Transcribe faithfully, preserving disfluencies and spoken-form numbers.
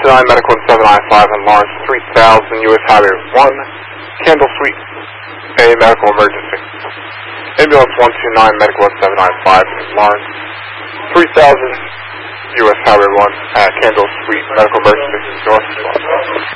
two nine Medical seven nine five in Lawrence, three thousand U S Highway one, Candle Suite, a medical emergency. Ambulance one two nine Medical seven nine five in Lawrence, three thousand U S Highway one, uh, Candle Suite, medical emergency, north.